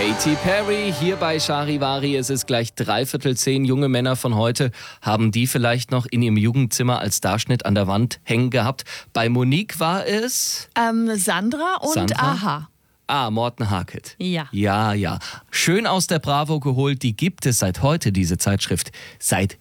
Katy Perry hier bei Charivari. Es ist gleich 9:45. Junge Männer von heute haben die vielleicht noch in ihrem Jugendzimmer als Darschnitt an der Wand hängen gehabt. Bei Monique war es Sandra und Aha. Morten Harket. Ja. Ja. Schön aus der Bravo geholt. Die gibt es seit heute, diese Zeitschrift. Seit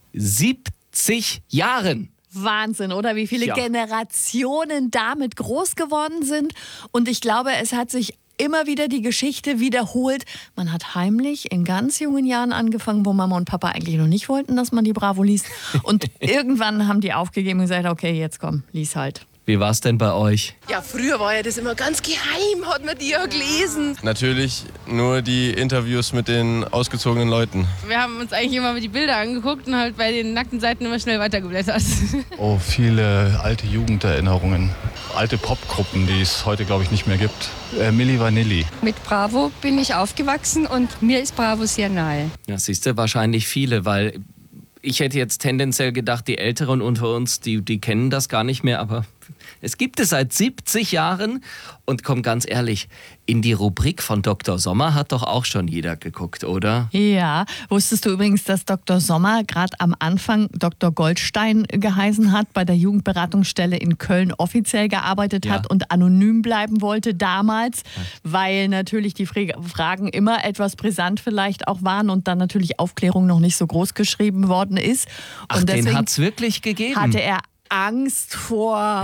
70 Jahren. Wahnsinn, oder? Wie viele Generationen damit groß geworden sind. Und ich glaube, es hat sich immer wieder die Geschichte wiederholt. Man hat heimlich in ganz jungen Jahren angefangen, wo Mama und Papa eigentlich noch nicht wollten, dass man die Bravo liest. Und irgendwann haben die aufgegeben und gesagt, okay, jetzt komm, lies halt. Wie war es denn bei euch? Ja, früher war ja das immer ganz geheim, hat man die ja gelesen. Natürlich nur die Interviews mit den ausgezogenen Leuten. Wir haben uns eigentlich immer die Bilder angeguckt und halt bei den nackten Seiten immer schnell weitergeblättert. Oh, viele alte Jugenderinnerungen. Alte Popgruppen, die es heute, glaube ich, nicht mehr gibt. Milli Vanilli. Mit Bravo bin ich aufgewachsen und mir ist Bravo sehr nahe. Ja, siehst du, wahrscheinlich viele, weil ich hätte jetzt tendenziell gedacht, die Älteren unter uns, die kennen das gar nicht mehr, aber es gibt es seit 70 Jahren. Und komm, ganz ehrlich, in die Rubrik von Dr. Sommer hat doch auch schon jeder geguckt, oder? Ja, wusstest du übrigens, dass Dr. Sommer gerade am Anfang Dr. Goldstein geheißen hat, bei der Jugendberatungsstelle in Köln offiziell gearbeitet hat und anonym bleiben wollte damals, weil natürlich die Fragen immer etwas brisant vielleicht auch waren und dann natürlich Aufklärung noch nicht so groß geschrieben worden ist. Ach, und den hat es wirklich gegeben? hatte er Angst vor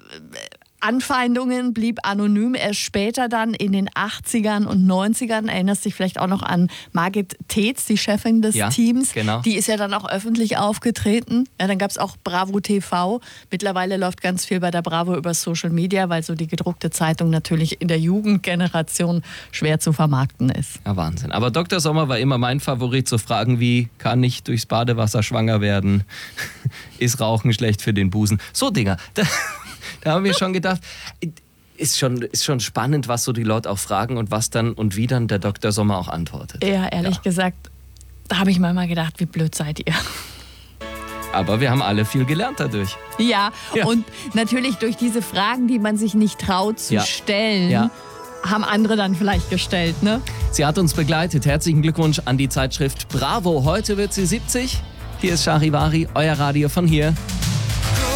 Anfeindungen, blieb anonym. Erst später dann in den 80ern und 90ern, erinnerst dich vielleicht auch noch an Margit Tetz, die Chefin des Teams. Genau. Die ist ja dann auch öffentlich aufgetreten. Ja, dann gab es auch Bravo TV. Mittlerweile läuft ganz viel bei der Bravo über Social Media, weil so die gedruckte Zeitung natürlich in der Jugendgeneration schwer zu vermarkten ist. Ja, Wahnsinn. Aber Dr. Sommer war immer mein Favorit, so Fragen wie, kann ich durchs Badewasser schwanger werden? Ist Rauchen schlecht für den Busen? So Dinger. Da haben wir schon gedacht, ist schon spannend, was so die Leute auch fragen und was dann und wie dann der Dr. Sommer auch antwortet. Ja, ehrlich gesagt, da habe ich manchmal gedacht, wie blöd seid ihr. Aber wir haben alle viel gelernt dadurch. Ja, und natürlich durch diese Fragen, die man sich nicht traut zu stellen, haben andere dann vielleicht gestellt, ne? Sie hat uns begleitet. Herzlichen Glückwunsch an die Zeitschrift Bravo. Heute wird sie 70. Hier ist Charivari, euer Radio von hier.